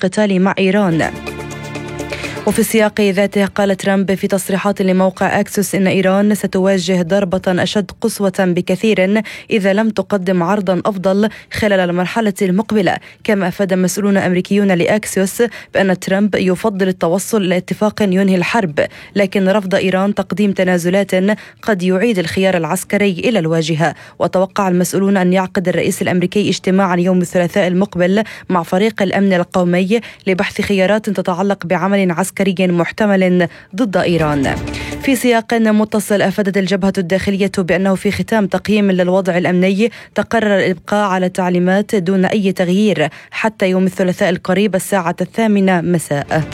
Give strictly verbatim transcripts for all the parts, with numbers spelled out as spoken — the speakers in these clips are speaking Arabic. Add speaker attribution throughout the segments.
Speaker 1: القتال مع إيران. وفي السياق ذاته قال ترامب في تصريحات لموقع أكسوس إن إيران ستواجه ضربة أشد قسوة بكثير إذا لم تقدم عرضا أفضل خلال المرحلة المقبلة. كما أفاد مسؤولون أمريكيون لأكسوس بأن ترامب يفضل التوصل إلى اتفاق ينهي الحرب، لكن رفض إيران تقديم تنازلات قد يعيد الخيار العسكري إلى الواجهة. وتوقع المسؤولون أن يعقد الرئيس الأمريكي اجتماعا يوم الثلاثاء المقبل مع فريق الأمن القومي لبحث خيارات تتعلق بعمل عسكري عسكري محتمل ضد إيران. في سياق متصل أفادت الجبهة الداخلية بأنه في ختام تقييم للوضع الأمني تقرر الإبقاء على تعليمات دون أي تغيير حتى يوم الثلاثاء القريب الساعة الثامنة مساء.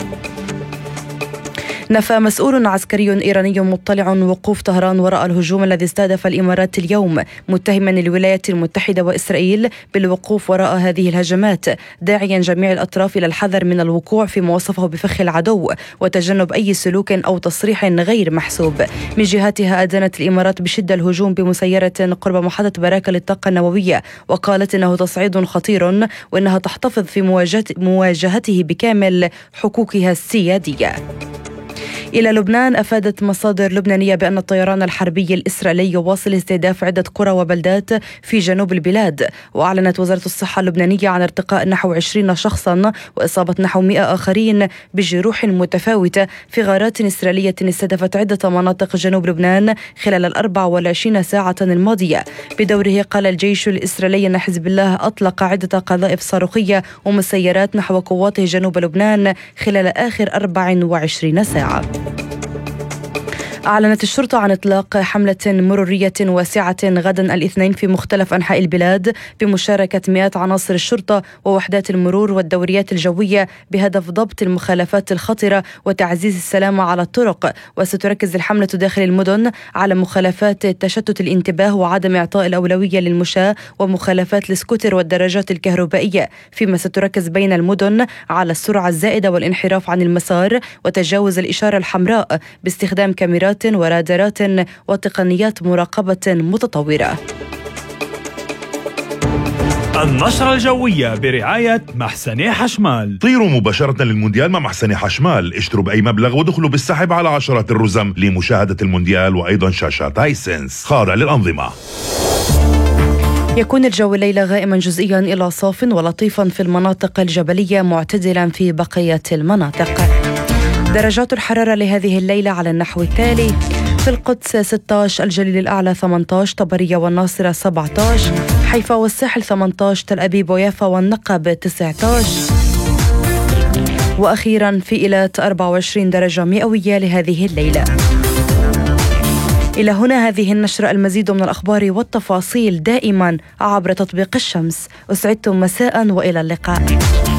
Speaker 1: نفى مسؤول عسكري إيراني مطلع وقوف طهران وراء الهجوم الذي استهدف الإمارات اليوم، متهما الولايات المتحدة وإسرائيل بالوقوف وراء هذه الهجمات، داعيا جميع الأطراف إلى الحذر من الوقوع في وصفه بفخ العدو وتجنب أي سلوك أو تصريح غير محسوب. من جهتها أدانت الإمارات بشدة الهجوم بمسيرة قرب محطة براكة للطاقة النووية، وقالت إنه تصعيد خطير وإنها تحتفظ في مواجهته بكامل حقوقها السيادية. إلى لبنان، أفادت مصادر لبنانية بأن الطيران الحربي الإسرائيلي يواصل استهداف عدة قرى وبلدات في جنوب البلاد. وأعلنت وزارة الصحة اللبنانية عن ارتقاء نحو عشرين شخصا وإصابة نحو مئة آخرين بجروح متفاوتة في غارات إسرائيلية استهدفت عدة مناطق جنوب لبنان خلال الأربع والعشرين ساعة الماضية. بدوره قال الجيش الإسرائيلي أن حزب الله أطلق عدة قذائف صاروخية ومسيرات نحو قواته جنوب لبنان خلال آخر أربع وعشرين ساعة. أعلنت الشرطة عن إطلاق حملة مرورية واسعة غدا الاثنين في مختلف أنحاء البلاد بمشاركة مئات عناصر الشرطة ووحدات المرور والدوريات الجوية بهدف ضبط المخالفات الخطرة وتعزيز السلامة على الطرق. وستركز الحملة داخل المدن على مخالفات تشتت الانتباه وعدم إعطاء الأولوية للمشاة ومخالفات السكوتر والدراجات الكهربائية، فيما ستركز بين المدن على السرعة الزائدة والانحراف عن المسار وتجاوز الإشارة الحمراء باستخدام كاميرات ورادارات وتقنيات مراقبة متطورة.
Speaker 2: النشرة الجوية برعاية محسني حشمال.
Speaker 3: طيروا مباشرة للمونديال مع محسني حشمال، اشتروا بأي مبلغ ودخلوا بالسحب على عشرات الرزم لمشاهدة المونديال وأيضا شاشات هايسنس خاضع للأنظمة.
Speaker 1: يكون الجو الليلة غائما جزئيا إلى صاف ولطيفا في المناطق الجبلية، معتدلا في بقية المناطق. درجات الحرارة لهذه الليلة على النحو التالي: في القدس ستة عشر، الجليل الأعلى ثمانية عشر، طبرية والناصرة سبعة عشر، حيفا والساحل ثمانية عشر، تل أبيب ويافا والنقب تسعة عشر، وأخيرا في إيلات أربعة وعشرين درجة مئوية لهذه الليلة. إلى هنا هذه النشرة، المزيد من الأخبار والتفاصيل دائما عبر تطبيق الشمس. أسعدتم مساء وإلى اللقاء.